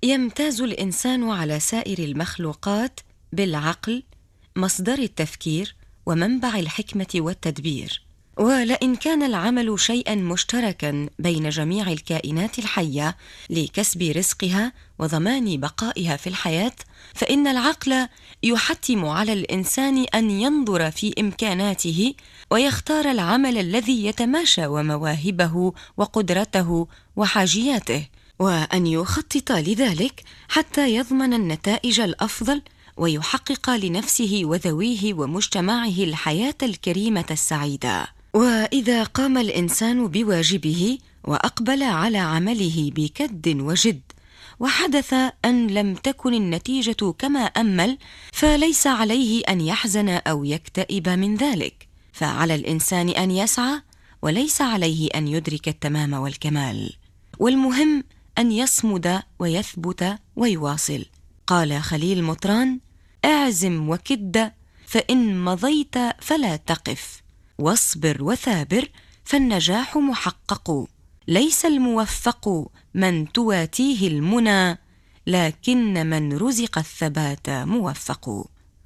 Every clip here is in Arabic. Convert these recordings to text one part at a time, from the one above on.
يمتاز الإنسان على سائر المخلوقات بالعقل، مصدر التفكير ومنبع الحكمة والتدبير. ولئن كان العمل شيئا مشتركا بين جميع الكائنات الحية لكسب رزقها وضمان بقائها في الحياة، فإن العقل يحتم على الإنسان أن ينظر في إمكاناته ويختار العمل الذي يتماشى ومواهبه وقدرته وحاجياته، وأن يخطط لذلك حتى يضمن النتائج الأفضل ويحقق لنفسه وذويه ومجتمعه الحياة الكريمة السعيدة. وإذا قام الإنسان بواجبه وأقبل على عمله بكد وجد، وحدث أن لم تكن النتيجة كما أمل، فليس عليه أن يحزن أو يكتئب من ذلك، فعلى الإنسان أن يسعى وليس عليه أن يدرك التمام والكمال، والمهم أن يصمد ويثبت ويواصل. قال خليل مطران: اعزم وكد، فإن مضيت فلا تقف، واصبر وثابر، فالنجاح محقق. ليس الموفق من تواتيه المنى، لكن من رزق الثبات موفق.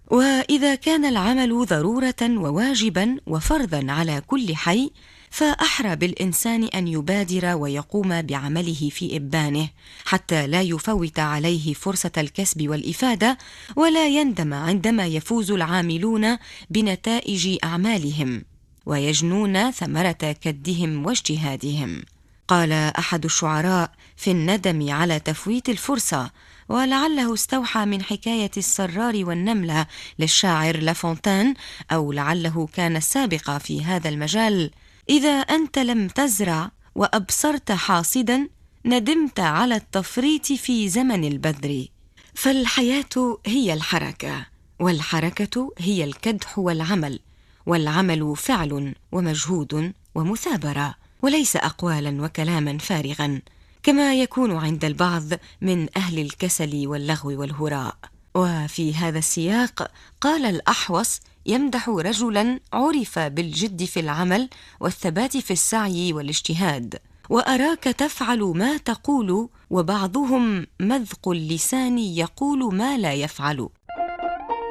وإذا كان العمل ضرورة وواجبا وفرضا على كل حي، فأحرى بالإنسان أن يبادر ويقوم بعمله في إبانه، حتى لا يفوت عليه فرصة الكسب والإفادة، ولا يندم عندما يفوز العاملون بنتائج أعمالهم ويجنون ثمرة كدهم واجتهادهم. قال أحد الشعراء في الندم على تفويت الفرصة، ولعله استوحى من حكاية السرار والنملة للشاعر لافونتين، أو لعله كان السابق في هذا المجال: إذا أنت لم تزرع وأبصرت حاصدا، ندمت على التفريط في زمن البذر. فالحياة هي الحركة، والحركة هي الكدح والعمل، والعمل فعل ومجهود ومثابرة، وليس أقوالا وكلاما فارغا كما يكون عند البعض من أهل الكسل واللغو والهراء. وفي هذا السياق قال الأحوص يمدح رجلا عرف بالجد في العمل والثبات في السعي والاجتهاد: وأراك تفعل ما تقول، وبعضهم مذق اللسان يقول ما لا يفعل.